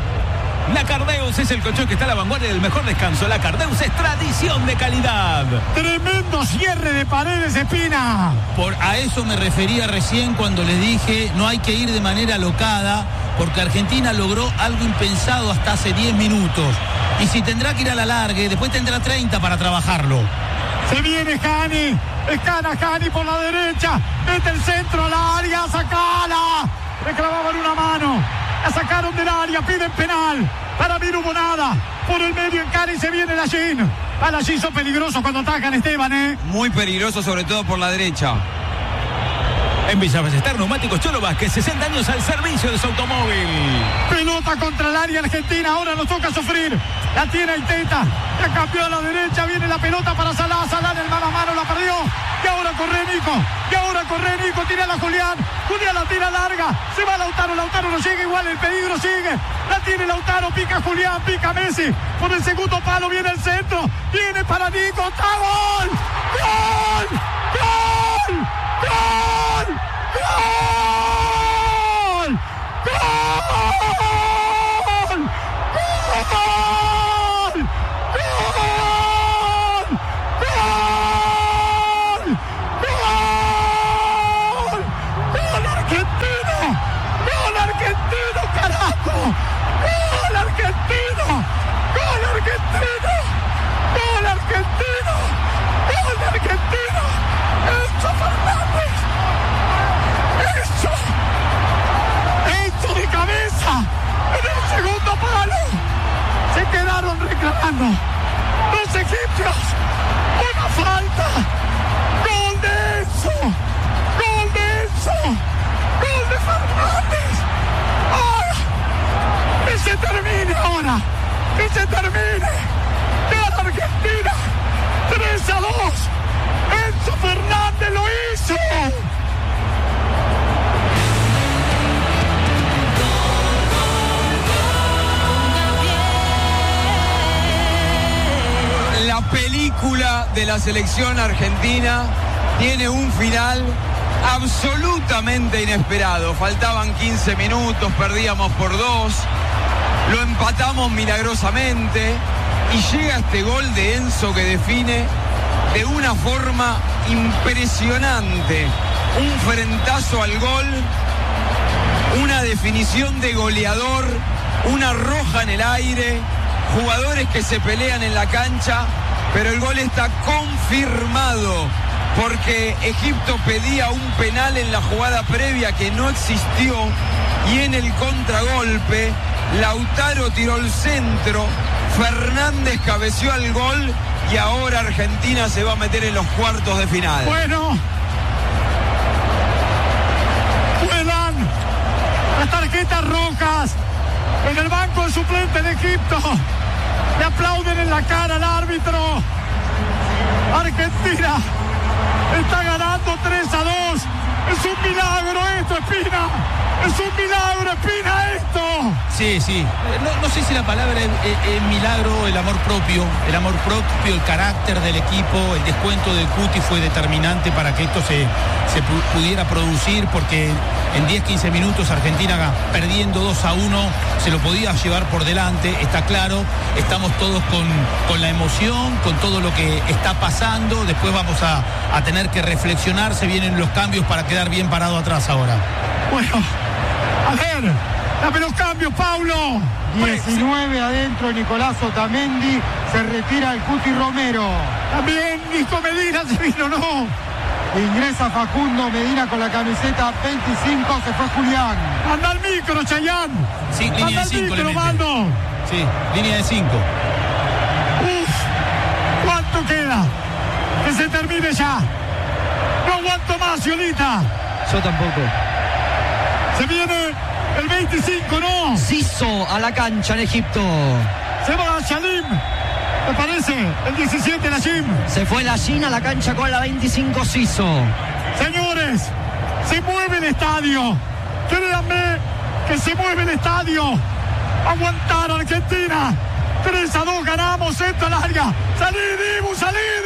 La Cardeus es el colchón que está a la vanguardia del mejor descanso. La Cardeus es tradición de calidad. Tremendo cierre de Paredes, Espina. A eso me refería recién cuando les dije no hay que ir de manera alocada, porque Argentina logró algo impensado hasta hace 10 minutos. Y si tendrá que ir a la largue, después tendrá 30 para trabajarlo. Se viene Jani. Escana Jani por la derecha. Mete el centro al área. Sacala. Le clavaban una mano. La sacaron del área. Piden penal. Para mí no hubo nada. Por el medio Escana y se viene Lallín. A Lallín son peligrosos cuando atacan, Esteban, Muy peligroso, sobre todo por la derecha. En Villa Ballester, Neumáticos Cholo Vázquez, 60 años al servicio de su automóvil. Pelota contra el área Argentina, ahora nos toca sufrir. La tiene Aiteta, la cambió a la derecha, viene la pelota para Salah, Salah en el mano a mano, la perdió. Y ahora corre Nico, tira a Julián la tira larga, se va Lautaro no llega igual, el peligro sigue. La tiene Lautaro, pica Julián, pica Messi. Por el segundo palo viene el centro, viene para Nico, ¡está gol! ¡Gol! ¡Gol! ¡Gol! ¡Gol! ¡Gol! ¡Gol! ¡Gol! ¡Gol! ¡Gol! ¡Gol Argentina! argentino! ¡Gol argentino! ¡Gol argentino! ¡Enzo Fernández! ¡Enzo de cabeza! ¡En el segundo palo! Se quedaron reclamando los egipcios. ¡Una falta! ¡Gol de Enzo! ¡Gol de Enzo! ¡Gol de Fernández! ¡Ah! ¡Que se termine ahora! ¡Que se termine! ¡Gana Argentina! 3-2. ¡Enzo Fernández lo hizo! La película de la selección argentina tiene un final absolutamente inesperado. Faltaban 15 minutos, perdíamos por 2, lo empatamos milagrosamente y llega este gol de Enzo que define de una forma impresionante. Un frentazo al gol, una definición de goleador, una roja en el aire, jugadores que se pelean en la cancha, pero el gol está confirmado porque Egipto pedía un penal en la jugada previa que no existió y en el contragolpe Lautaro tiró el centro, Fernández cabeció al gol y ahora Argentina se va a meter en los cuartos de final. Bueno, vuelan las tarjetas rojas en el banco suplente de Egipto. Le aplauden en la cara al árbitro. Argentina está ganando 3-2. Es un milagro esto, Espina. Es un milagro, Espina, esto. Sí. No sé si la palabra es milagro, el amor propio, el carácter del equipo, el descuento del Cuti fue determinante para que esto se pudiera producir, porque en 10-15 minutos Argentina perdiendo 2-1 se lo podía llevar por delante, está claro. Estamos todos con la emoción, con todo lo que está pasando. Después vamos a tener que reflexionar, se vienen los cambios para quedar bien parado atrás ahora. Bueno, a ver, dame los cambios, Paulo. 19 adentro, Nicolás Otamendi, se retira el Cuti Romero. También Nico Medina se vino, ¿no? Ingresa Facundo Medina con la camiseta 25, se fue Julián. Anda al micro, Chayán. Sí, línea de 5 le mete. Sí, línea de 5. ¿Cuánto queda? Que se termine ya. No aguanto más, Yolita. Yo tampoco. Se viene el 25, ¿no? Siso a la cancha en Egipto. Se va Shalim. ¿Me parece? El 17, Najim. Se fue Lajin a la cancha con la 25, Siso. Señores, se mueve el estadio. Créanme que se mueve el estadio. Aguantar Argentina. 3-2 ganamos, centro al área. Salí Dibu.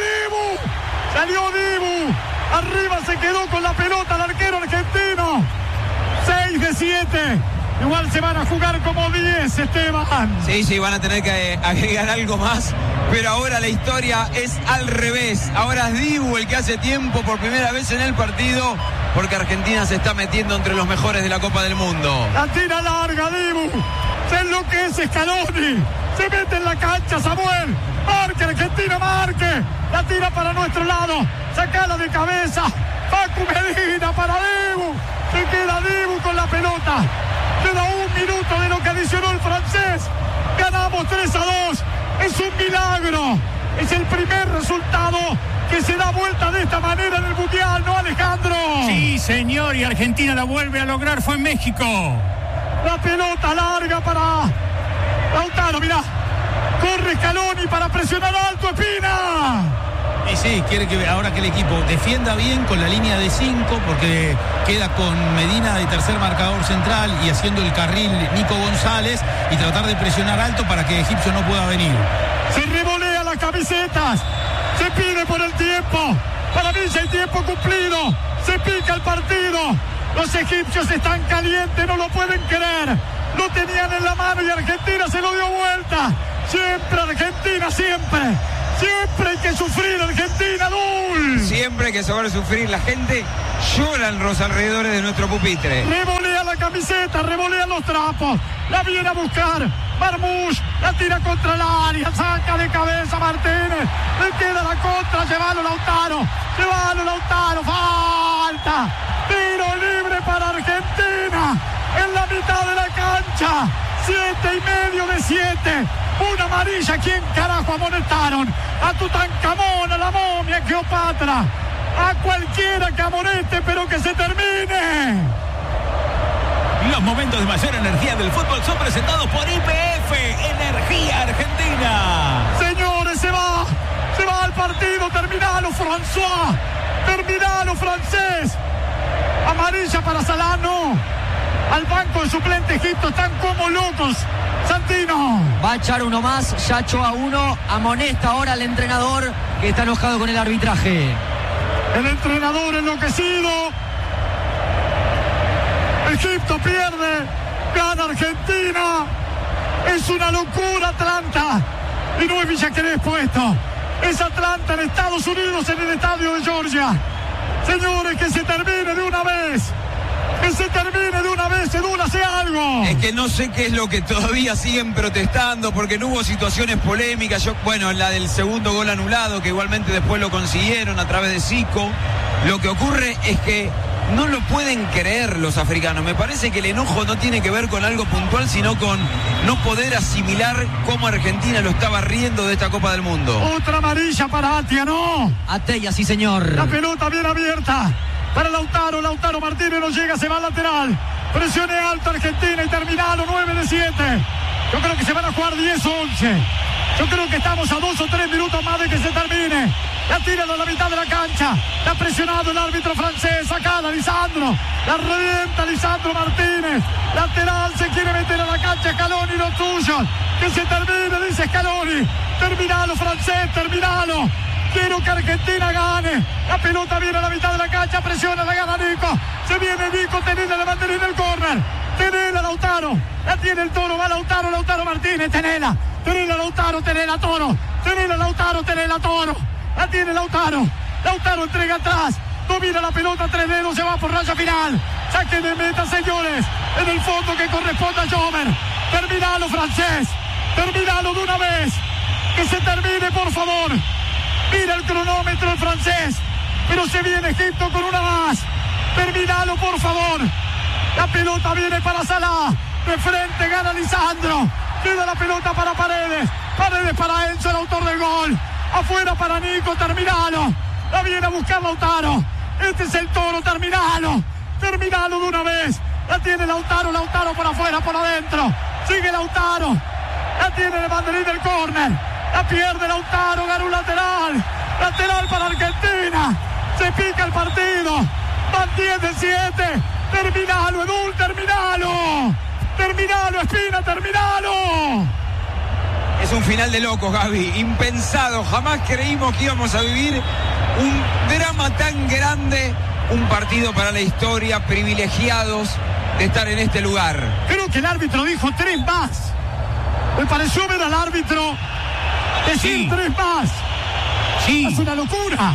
Salió Dibu. Arriba se quedó con la pelota el arquero argentino. 6 de 7. Igual se van a jugar como 10, Esteban. Sí, van a tener que agregar algo más, pero ahora la historia es al revés. Ahora es Dibu el que hace tiempo por primera vez en el partido, porque Argentina se está metiendo entre los mejores de la Copa del Mundo. La tira larga, Dibu. Se enloquece Scaloni. Se mete en la cancha, Samuel. Marque, Argentina, marque. La tira para nuestro lado. Sacala de cabeza. Facu Medina para Dibu. Se queda Dibu con la pelota. Queda 1 minuto de lo que adicionó el francés. Ganamos 3-2. Es un milagro. Es el primer resultado que se da vuelta de esta manera en el Mundial, ¿no, Alejandro? Sí, señor, y Argentina la vuelve a lograr, fue en México. La pelota larga para Lautaro, mirá. Corre Scaloni para presionar alto, Espina. Y sí, quiere que ahora que el equipo defienda bien con la línea de 5, porque queda con Medina de tercer marcador central y haciendo el carril Nico González, y tratar de presionar alto para que Egipcio no pueda venir. Se revolea las camisetas, se pide por el tiempo. Para mí ya hay tiempo cumplido. Se pica el partido. Los egipcios están calientes, no lo pueden creer. Lo tenían en la mano y Argentina se lo dio vuelta. Siempre Argentina, siempre. Siempre hay que sufrir, Argentina, Siempre hay que saber sufrir. La gente llora en los alrededores de nuestro pupitre. Revolea la camiseta, revolea los trapos, la viene a buscar Marmoush, la tira contra el área, saca de cabeza Martínez, le queda la contra, llévalo Lautaro, falta, tiro libre para Argentina, en la mitad de la cancha, 7,5 de 7, una amarilla. ¿Quién carajo amonestaron? A Tutankamón, a la momia, a Cleopatra, a cualquiera que amoneste, pero que se termine. Los momentos de mayor energía del fútbol son presentados por YPF, Energía Argentina. Señores, se va al partido, terminalo François, terminalo francés. Amarilla para Salah, no. Al banco de suplente Egipto, están como locos. Santino. Va a echar uno más, ya echó a uno, amonesta ahora al entrenador que está enojado con el arbitraje. El entrenador enloquecido. Egipto pierde, gana Argentina. Es una locura Atlanta. Y no es Villa Crespo esto. Es Atlanta en Estados Unidos, en el estadio de Georgia. Señores, que se termine de una vez. Que se termine de una vez, Edul, hace algo. Es que no sé qué es lo que todavía siguen protestando, porque no hubo situaciones polémicas. La del segundo gol anulado, que igualmente después lo consiguieron a través de Zico. Lo que ocurre es que no lo pueden creer los africanos. Me parece que el enojo no tiene que ver con algo puntual, sino con no poder asimilar cómo Argentina lo estaba riendo de esta Copa del Mundo. Otra amarilla para Atia, ¿no? Ateya, sí señor. La pelota bien abierta para Lautaro Martínez no llega, se va al lateral. Presione alta Argentina y terminalo, 9 de 7. Yo creo que se van a jugar 10-11. Yo creo que estamos a 2 o 3 minutos más de que se termine. La tiran a la mitad de la cancha. La ha presionado el árbitro francés. Sacada Lisandro. La revienta Lisandro Martínez. Lateral, se quiere meter a la cancha Scaloni, lo tuyo. Que se termine, dice Scaloni. Terminalo, francés, terminalo. Quiero que Argentina gane. La pelota viene a la mitad de la cancha. Presiona, la gana Nico. Se viene Nico, tenela la banderina del córner. Tenela Lautaro. La tiene el Toro. Va Lautaro Martínez. Tenela Lautaro, tenela Toro. Tenela Lautaro, tenela Toro. La tiene Lautaro entrega atrás. Domina la pelota, 3 dedos. Se va por raya final. Saque de meta, señores. En el fondo que corresponde a Jomer. Terminalo, francés. Terminalo de una vez. Que se termine, por favor. Mira el cronómetro el francés, pero se viene Egipto con una más. Terminalo, por favor. La pelota viene para Salah. De frente gana Lisandro. Queda la pelota para Paredes. Paredes para Enzo, el autor del gol. Afuera para Nico, terminalo. La viene a buscar Lautaro. Este es el Toro, terminalo. Terminalo de una vez. La tiene Lautaro por afuera, por adentro. Sigue Lautaro. La tiene el banderín del córner. La pierde Lautaro, gana un lateral. Lateral para Argentina. Se pica el partido. Van 10 de 7. Terminalo, Edul, terminalo. Terminalo, Espina, terminalo. Es un final de locos, Gaby. Impensado. Jamás creímos que íbamos a vivir un drama tan grande. Un partido para la historia. Privilegiados de estar en este lugar. Creo que el árbitro dijo 3 más. Me pareció ver al árbitro decir 3 más. Sí. Es una locura.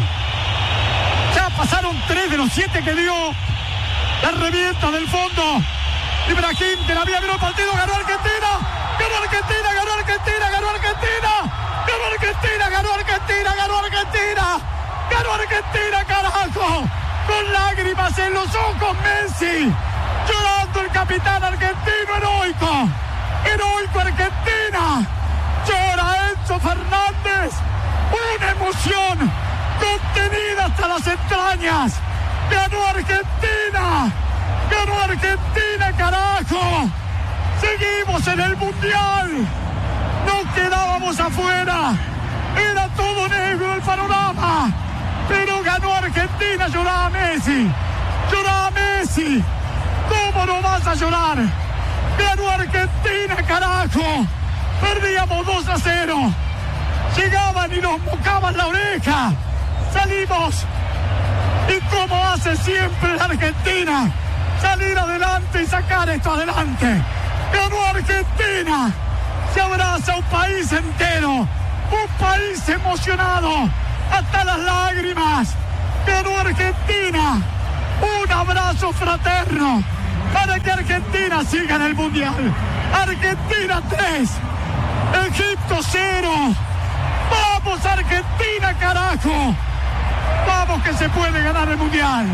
Ya pasaron 3 de los 7 que dio. La revienta del fondo. Ibrahim, que la había visto el partido, ganó Argentina. Ganó Argentina, ganó Argentina, ganó Argentina. Ganó Argentina, ganó Argentina, ganó Argentina. Ganó Argentina, carajo. Con lágrimas en los ojos, Messi. Llorando el capitán argentino, heroico. Heroico Argentina. Llora Enzo Fernández. Una emoción contenida hasta las entrañas. Ganó Argentina. Ganó Argentina, carajo. Seguimos en el Mundial. No quedábamos afuera. Era todo negro el panorama. Pero ganó Argentina, lloraba Messi. Lloraba Messi. ¿Cómo no vas a llorar? Ganó Argentina, carajo. Perdíamos 2-0. Llegaban y nos mocaban la oreja. Salimos. Y como hace siempre la Argentina, salir adelante y sacar esto adelante. Ganó Argentina. Se abraza un país entero. Un país emocionado hasta las lágrimas. Ganó Argentina. Un abrazo fraterno para que Argentina Argentina sí gana el Mundial. Argentina 3, Egipto 0. ¡Vamos Argentina, carajo! ¡Vamos que se puede ganar el Mundial!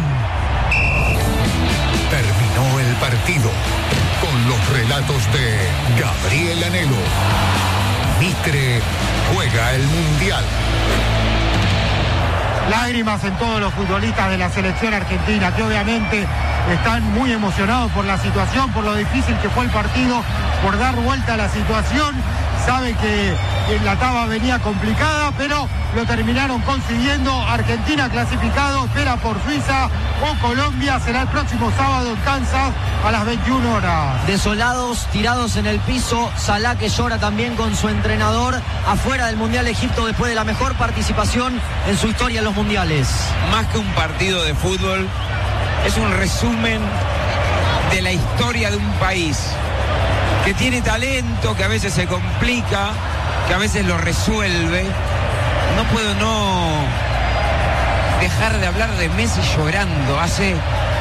Terminó el partido con los relatos de Gabriel Anhelo. Mitre juega el Mundial. Lágrimas en todos los futbolistas de la selección argentina, que obviamente están muy emocionados por la situación, por lo difícil que fue el partido, por dar vuelta a la situación. Saben que la etapa venía complicada, pero lo terminaron consiguiendo. Argentina clasificado, espera por Suiza o Colombia. Será el próximo sábado en Kansas a las 21 horas. Desolados, tirados en el piso. Salah, que llora también con su entrenador, afuera del Mundial de Egipto después de la mejor participación en su historia en los mundiales. Más que un partido de fútbol, es un resumen de la historia de un país que tiene talento, que a veces se complica, que a veces lo resuelve. No puedo no dejar de hablar de Messi llorando. Hace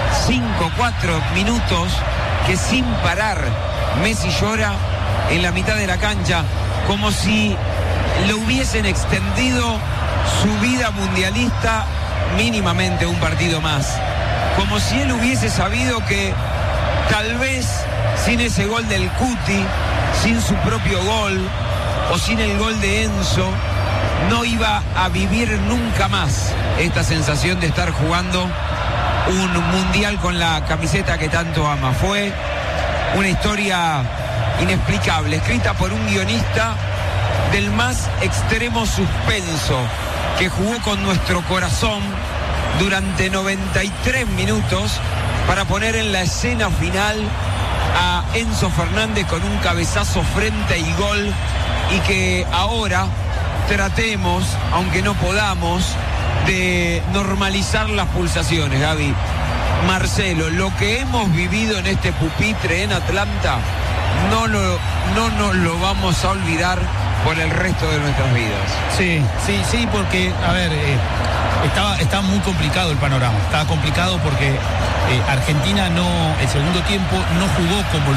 4 minutos que sin parar Messi llora en la mitad de la cancha, como si le hubiesen extendido su vida mundialista mínimamente un partido más. Como si él hubiese sabido que tal vez sin ese gol del Cuti, sin su propio gol o sin el gol de Enzo, no iba a vivir nunca más esta sensación de estar jugando un mundial con la camiseta que tanto ama. Fue una historia inexplicable, escrita por un guionista del más extremo suspenso, que jugó con nuestro corazón durante 93 minutos para poner en la escena final a Enzo Fernández con un cabezazo frente y gol, y que ahora tratemos, aunque no podamos, de normalizar las pulsaciones, Gaby. Marcelo, lo que hemos vivido en este pupitre en Atlanta no nos lo vamos a olvidar por el resto de nuestras vidas. Sí, porque, a ver, estaba muy complicado el panorama. Estaba complicado porque Argentina el segundo tiempo no jugó como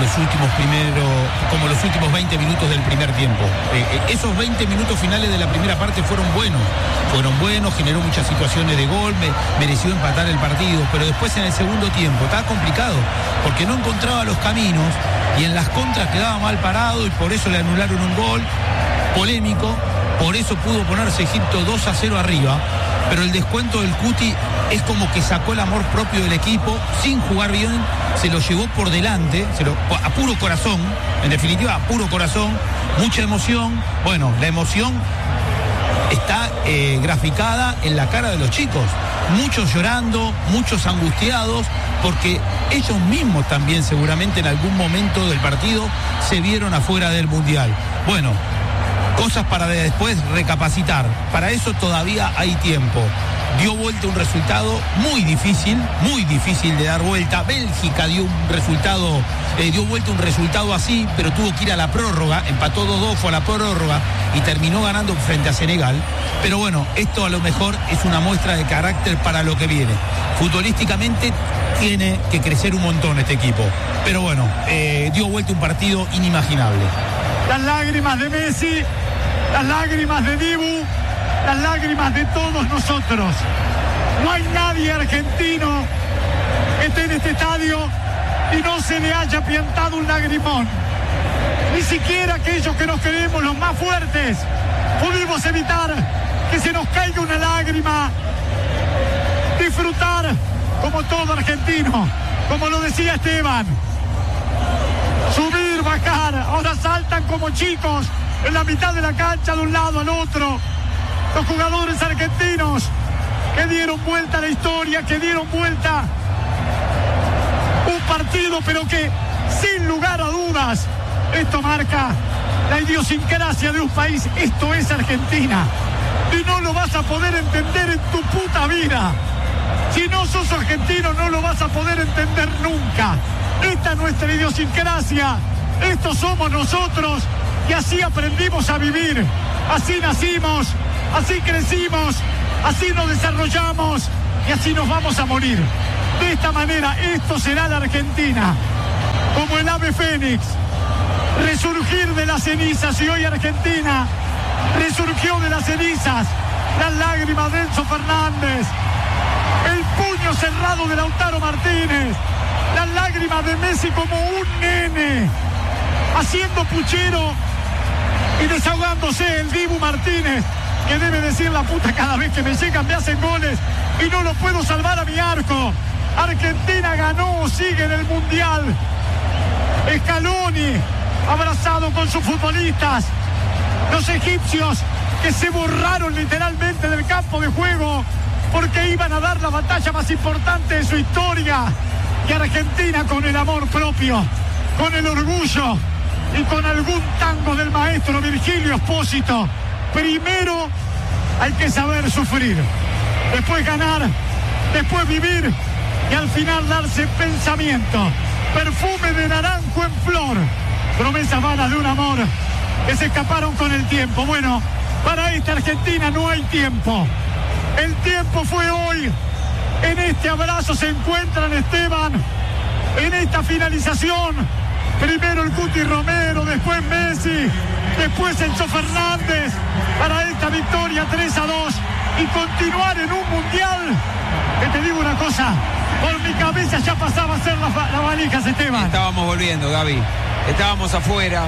los últimos 20 minutos del primer tiempo. Esos 20 minutos finales de la primera parte fueron buenos, generó muchas situaciones de gol, mereció empatar el partido, pero después en el segundo tiempo estaba complicado porque no encontraba los caminos y en las contras quedaba mal parado, y por eso le anularon un gol polémico. Por eso pudo ponerse Egipto 2-0 arriba, pero el descuento del Cuti es como que sacó el amor propio del equipo sin jugar bien, se lo llevó por delante, a puro corazón, en definitiva a puro corazón, mucha emoción. Bueno, la emoción está graficada en la cara de los chicos, muchos llorando, muchos angustiados, porque ellos mismos también seguramente en algún momento del partido se vieron afuera del Mundial. Bueno, cosas para después recapacitar. Para eso todavía hay tiempo. Dio vuelta un resultado muy difícil de dar vuelta. Bélgica dio vuelta un resultado así, pero tuvo que ir a la prórroga, empató 2-2, fue a la prórroga y terminó ganando frente a Senegal. Pero bueno, esto a lo mejor es una muestra de carácter para lo que viene. Futbolísticamente tiene que crecer un montón este equipo. Pero bueno, dio vuelta un partido inimaginable. Las lágrimas de Messi, las lágrimas de Dibu, las lágrimas de todos nosotros. No hay nadie argentino que esté en este estadio y no se le haya piantado un lagrimón. Ni siquiera aquellos que nos creemos los más fuertes pudimos evitar que se nos caiga una lágrima. Disfrutar como todo argentino, como lo decía Esteban. Subir, bajar, ahora saltan como chicos en la mitad de la cancha de un lado al otro. Los jugadores argentinos que dieron vuelta a la historia, que dieron vuelta un partido, pero que sin lugar a dudas esto marca la idiosincrasia de un país. Esto es Argentina y no lo vas a poder entender en tu puta vida. Si no sos argentino no lo vas a poder entender nunca. Esta es nuestra idiosincrasia, estos somos nosotros y así aprendimos a vivir, así nacimos, así crecimos, así nos desarrollamos y así nos vamos a morir. De esta manera, esto será la Argentina. como el ave fénix, resurgir de las cenizas. Y hoy Argentina resurgió de las cenizas. Las lágrimas de Enzo Fernández, el puño cerrado de Lautaro Martínez, las lágrimas de Messi como un nene, haciendo puchero y desahogándose el Dibu Martínez, que debe decir la puta cada vez que me llegan, me hacen goles y no lo puedo salvar a mi arco. Argentina ganó, sigue en el Mundial. Scaloni abrazado con sus futbolistas. Los egipcios que se borraron literalmente del campo de juego porque iban a dar la batalla más importante de su historia. Y Argentina, con el amor propio, con el orgullo y con algún tango del maestro Virgilio Espósito. Primero hay que saber sufrir, después ganar, después vivir y al final darse pensamiento. Perfume de naranjo en flor, promesas vanas de un amor que se escaparon con el tiempo. Bueno, para esta Argentina no hay tiempo. El tiempo fue hoy. En este abrazo se encuentran, Esteban, en esta finalización. Primero el Cuti Romero, después Messi, después Enzo Fernández, para esta victoria 3-2 y continuar en un Mundial. Que te digo una cosa, por mi cabeza ya pasaba a ser la valijas, Esteban. Estábamos volviendo, Gaby, estábamos afuera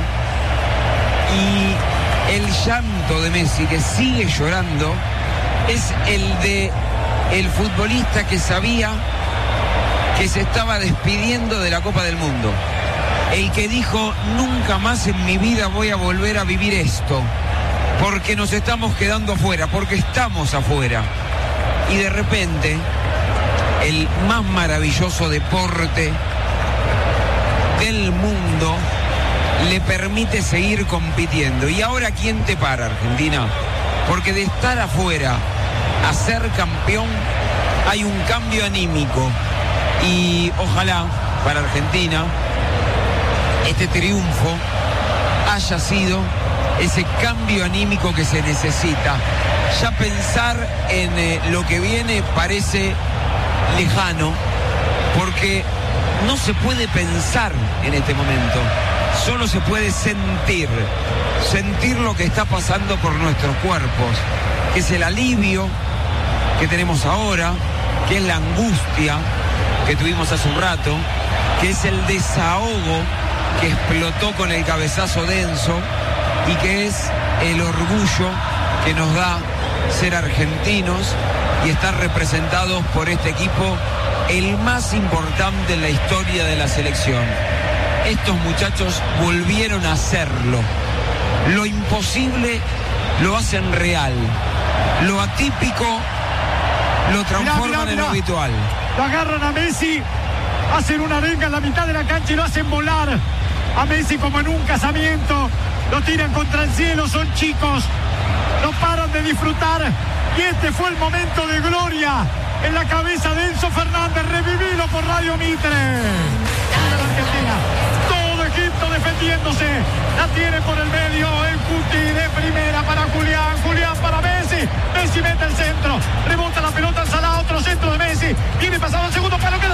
y el llanto de Messi, que sigue llorando, es el de el futbolista que sabía que se estaba despidiendo de la Copa del Mundo. El que dijo, nunca más en mi vida voy a volver a vivir esto, porque nos estamos quedando afuera, porque estamos afuera. Y de repente, el más maravilloso deporte del mundo le permite seguir compitiendo. Y ahora, ¿quién te para, Argentina? Porque de estar afuera a ser campeón hay un cambio anímico. Y ojalá para Argentina este triunfo haya sido ese cambio anímico que se necesita. Ya pensar en lo que viene parece lejano, porque no se puede pensar en este momento, solo se puede sentir lo que está pasando por nuestros cuerpos, que es el alivio que tenemos ahora, que es la angustia que tuvimos hace un rato, que es el desahogo que explotó con el cabezazo denso y que es el orgullo que nos da ser argentinos y estar representados por este equipo, el más importante en la historia de la selección. Estos muchachos volvieron a hacerlo. Lo imposible lo hacen real. Lo atípico lo transforman en lo habitual. Lo agarran a Messi, hacen una arenga en la mitad de la cancha y lo hacen volar a Messi como en un casamiento. Lo tiran contra el cielo, son chicos, no paran de disfrutar. Y este fue el momento de gloria en la cabeza de Enzo Fernández. Revivido por Radio Mitre. Argentina, todo Egipto defendiéndose. La tiene por el medio el Cuti de primera para Julián. Julián para Messi. Messi mete el centro. Rebota la pelota al Salah. Otro centro de Messi. Viene pasado el segundo palo. Queda